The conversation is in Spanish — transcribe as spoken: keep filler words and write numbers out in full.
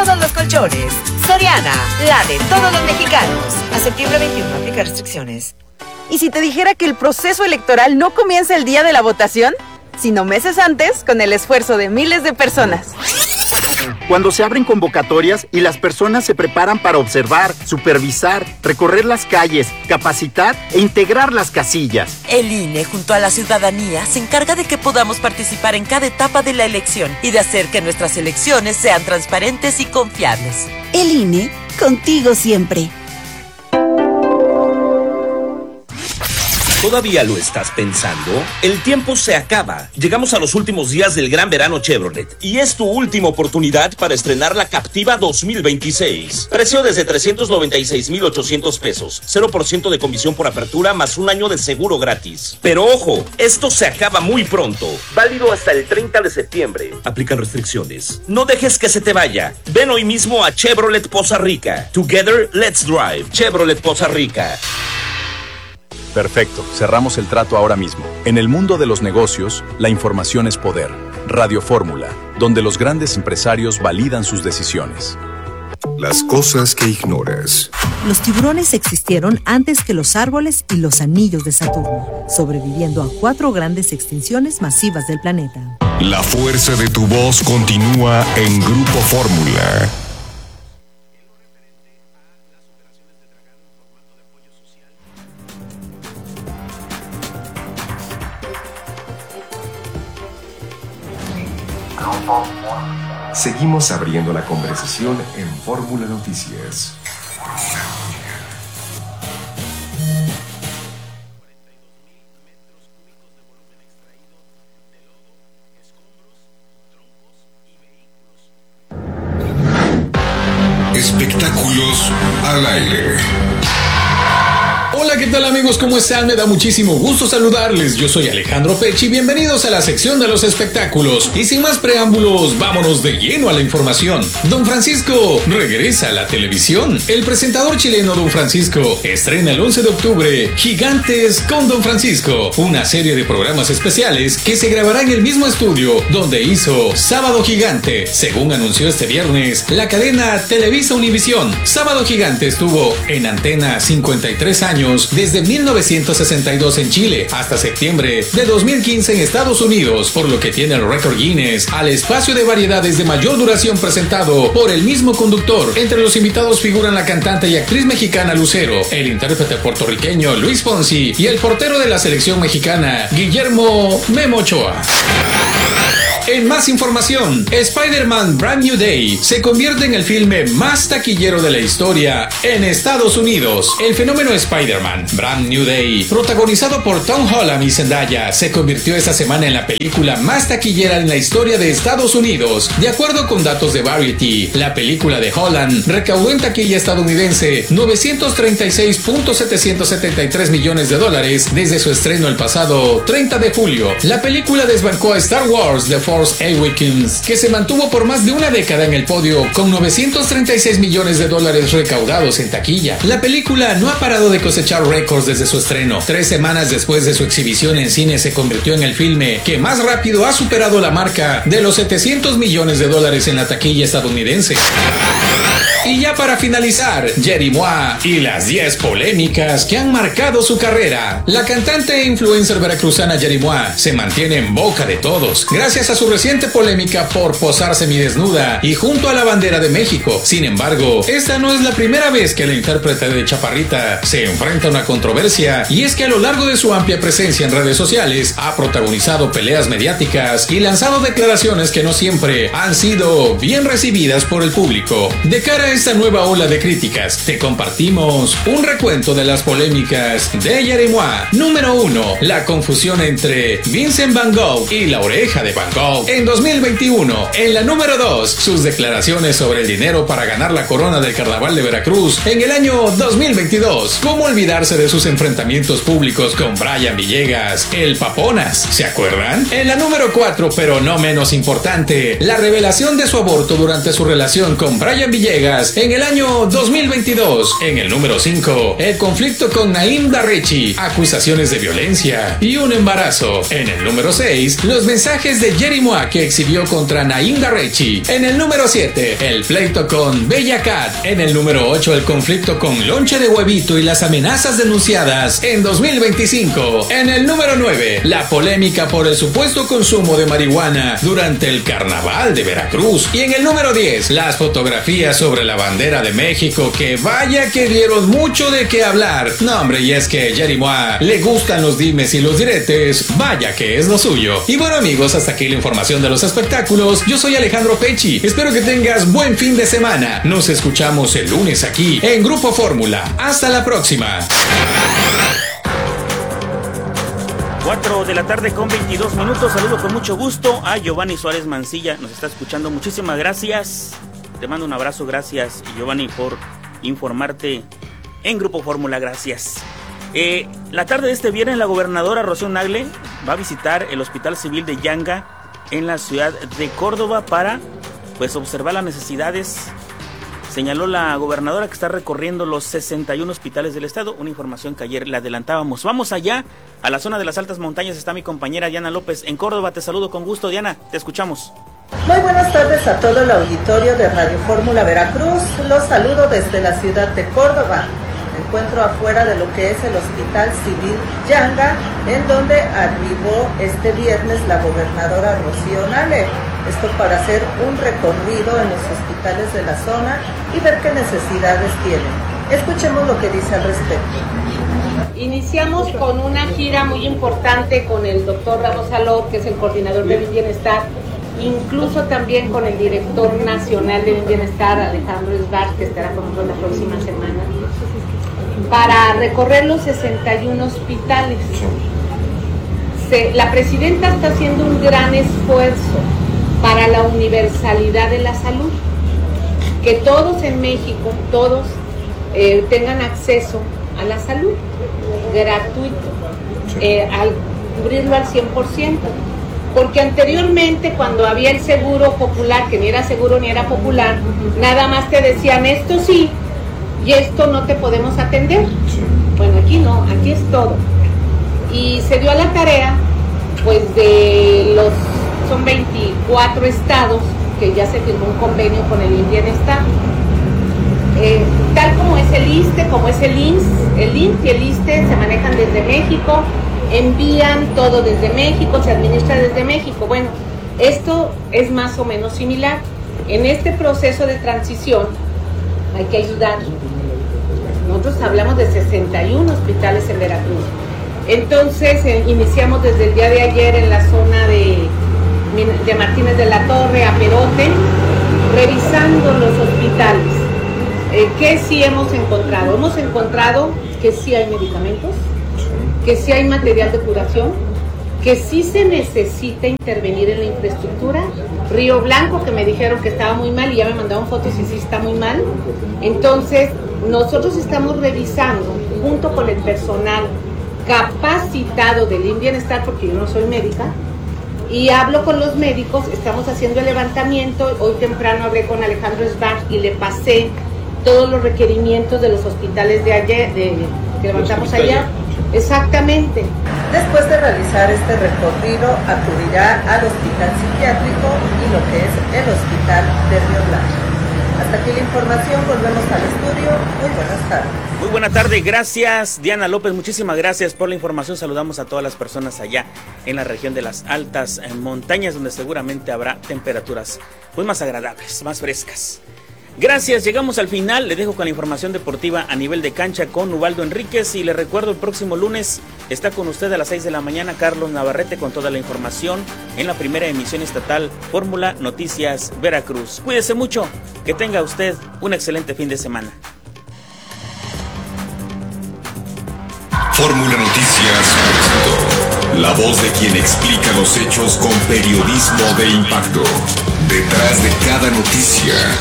todos los colchones. Soriana, la de todos los mexicanos. A septiembre veintiuno, aplica restricciones. ¿Y si te dijera que el proceso electoral no comienza el día de la votación, sino meses antes, con el esfuerzo de miles de personas? Cuando se abren convocatorias y las personas se preparan para observar, supervisar, recorrer las calles, capacitar e integrar las casillas. El I N E, junto a la ciudadanía, se encarga de que podamos participar en cada etapa de la elección y de hacer que nuestras elecciones sean transparentes y confiables. El I N E, contigo siempre. ¿Todavía lo estás pensando? El tiempo se acaba. Llegamos a los últimos días del gran verano Chevrolet y es tu última oportunidad para estrenar la Captiva dos mil veintiséis. Precio desde trescientos noventa y seis mil ochocientos pesos. cero por ciento de comisión por apertura más un año de seguro gratis. Pero ojo, esto se acaba muy pronto. Válido hasta el treinta de septiembre. Aplican restricciones. No dejes que se te vaya. Ven hoy mismo a Chevrolet Poza Rica. Together, let's drive. Chevrolet Poza Rica. Perfecto, cerramos el trato ahora mismo. En el mundo de los negocios, la información es poder. Radio Fórmula, donde los grandes empresarios validan sus decisiones. Las cosas que ignoras. Los tiburones existieron antes que los árboles y los anillos de Saturno, sobreviviendo a cuatro grandes extinciones masivas del planeta. La fuerza de tu voz continúa en Grupo Fórmula. Seguimos abriendo la conversación en Fórmula Noticias. Espectáculos al aire. Hola, ¿qué tal amigos? ¿Cómo están? Me da muchísimo gusto saludarles. Yo soy Alejandro Pech y bienvenidos a la sección de los espectáculos. Y sin más preámbulos, vámonos de lleno a la información. Don Francisco regresa a la televisión. El presentador chileno Don Francisco estrena el once de octubre Gigantes con Don Francisco, una serie de programas especiales que se grabará en el mismo estudio donde hizo Sábado Gigante, según anunció este viernes la cadena Televisa Univisión. Sábado Gigante estuvo en antena cincuenta y tres años, desde mil novecientos sesenta y dos en Chile hasta septiembre de dos mil quince en Estados Unidos, por lo que tiene el récord Guinness al espacio de variedades de mayor duración presentado por el mismo conductor. Entre los invitados figuran la cantante y actriz mexicana Lucero, el intérprete puertorriqueño Luis Fonsi y el portero de la selección mexicana Guillermo Memo Ochoa. En más información, Spider-Man Brand New Day se convierte en el filme más taquillero de la historia en Estados Unidos. El fenómeno Spider-Man Brand New Day, protagonizado por Tom Holland y Zendaya, se convirtió esta semana en la película más taquillera en la historia de Estados Unidos. De acuerdo con datos de Variety, la película de Holland recaudó en taquilla estadounidense novecientos treinta y seis mil setecientos setenta y tres millones de dólares desde su estreno el pasado treinta de julio. La película desbancó a Star Wars The Force Awakens, que se mantuvo por más de una década en el podio con novecientos treinta y seis millones de dólares recaudados en taquilla. La película no ha parado de cosechar récords desde su estreno. Tres semanas después de su exhibición en cine se convirtió en el filme que más rápido ha superado la marca de los setecientos millones de dólares en la taquilla estadounidense. Y ya para finalizar, Yeri Moa y las diez polémicas que han marcado su carrera. La cantante e influencer veracruzana Yeri Moa se mantiene en boca de todos gracias a su reciente polémica por posar semidesnuda y junto a la bandera de México. Sin embargo, esta no es la primera vez que la intérprete de Chaparrita se enfrenta a una controversia, y es que a lo largo de su amplia presencia en redes sociales ha protagonizado peleas mediáticas y lanzado declaraciones que no siempre han sido bien recibidas por el público. De cara a esta nueva ola de críticas, te compartimos un recuento de las polémicas de Yeri Moa. Número uno. La confusión entre Vincent Van Gogh y la oreja de Van Gogh en dos mil veintiuno. En la número dos, sus declaraciones sobre el dinero para ganar la corona del Carnaval de Veracruz en el año dos mil veintidós. ¿Cómo olvidarse de sus enfrentamientos públicos con Brian Villegas, el Paponas? ¿Se acuerdan? En la número cuatro, pero no menos importante, la revelación de su aborto durante su relación con Brian Villegas en el año dos mil veintidós. En el número cinco, el conflicto con Naim Darrechi, acusaciones de violencia y un embarazo. En el número seis, los mensajes de Yeri Jerimoa, que exhibió contra Naim Garrechi. En el número siete, el pleito con Bella Cat. En el número ocho, el conflicto con Lonche de Huevito y las amenazas denunciadas en dos mil veinticinco. En el número nueve, la polémica por el supuesto consumo de marihuana durante el Carnaval de Veracruz. Y en el número diez, las fotografías sobre la bandera de México, que vaya que dieron mucho de qué hablar. No, hombre, y es que Jerimoa le gustan los dimes y los diretes, vaya que es lo suyo. Y bueno, amigos, hasta aquí la información de los espectáculos. Yo soy Alejandro Pecci, espero que tengas buen fin de semana. Nos escuchamos el lunes aquí en Grupo Fórmula. Hasta la próxima. cuatro de la tarde con veintidós minutos. Saludo con mucho gusto a Giovanni Suárez Mancilla. Nos está escuchando. Muchísimas gracias. Te mando un abrazo. Gracias, Giovanni, por informarte en Grupo Fórmula. Gracias. Eh, la tarde de este viernes, la gobernadora Rocío Nagle va a visitar el Hospital Civil de Yanga en la ciudad de Córdoba para, pues, observar las necesidades. Señaló la gobernadora que está recorriendo los sesenta y uno hospitales del estado, una información que ayer le adelantábamos. Vamos allá, a la zona de las altas montañas, está mi compañera Diana López en Córdoba. Te saludo con gusto, Diana, te escuchamos. Muy buenas tardes a todo el auditorio de Radio Fórmula Veracruz. Los saludo desde la ciudad de Córdoba. Me encuentro afuera de lo que es el Hospital Civil Yanga, en donde arribó este viernes la gobernadora Rocío Nagle. Esto para hacer un recorrido en los hospitales de la zona y ver qué necesidades tienen. Escuchemos lo que dice al respecto. Iniciamos con una gira muy importante con el doctor Ramos Salor, que es el coordinador del bienestar, incluso también con el director nacional del bienestar, Alejandro Esbar, que estará con nosotros la próxima semana, para recorrer los sesenta y uno hospitales. Se, la presidenta está haciendo un gran esfuerzo para la universalidad de la salud, que todos en México, todos eh, tengan acceso a la salud gratuito, eh, al cubrirlo al cien por ciento, porque anteriormente cuando había el seguro popular, que ni era seguro ni era popular, nada más te decían esto sí y esto no te podemos atender. Bueno, aquí no, aquí es todo. Y se dio a la tarea, pues, de los son veinticuatro estados que ya se firmó un convenio con el Bienestar. Eh, tal como es el ISSSTE, como es el I M S S, el I M S S y el ISSSTE se manejan desde México, envían todo desde México, se administra desde México. Bueno, esto es más o menos similar. En este proceso de transición hay que ayudar. Nosotros hablamos de sesenta y uno hospitales en Veracruz. Entonces eh, iniciamos desde el día de ayer en la zona de de Martínez de la Torre a Perote, revisando los hospitales. Eh, ¿Qué sí hemos encontrado? Hemos encontrado que sí hay medicamentos, que sí hay material de curación, que sí se necesita intervenir en la infraestructura. Río Blanco, que me dijeron que estaba muy mal y ya me mandaron fotos y sí está muy mal. Entonces, nosotros estamos revisando, junto con el personal capacitado del I M S S Bienestar, porque yo no soy médica, y hablo con los médicos, estamos haciendo el levantamiento. Hoy temprano hablé con Alejandro Esbar y le pasé todos los requerimientos de los hospitales de ayer, de, que levantamos allá. Exactamente. Después de realizar este recorrido, acudirá al hospital psiquiátrico y lo que es el hospital de Río Blanco. Hasta aquí la información, volvemos al estudio. Muy buenas tardes. Muy buena tarde, gracias Diana López, muchísimas gracias por la información. Saludamos a todas las personas allá en la región de las altas montañas, donde seguramente habrá temperaturas pues más agradables, más frescas. Gracias, llegamos al final. Le dejo con la información deportiva a nivel de cancha con Ubaldo Enríquez y le recuerdo, el próximo lunes está con usted a las seis de la mañana Carlos Navarrete con toda la información en la primera emisión estatal Fórmula Noticias Veracruz. Cuídese mucho, que tenga usted un excelente fin de semana. Fórmula Noticias presentó la voz de quien explica los hechos con periodismo de impacto. Detrás de cada noticia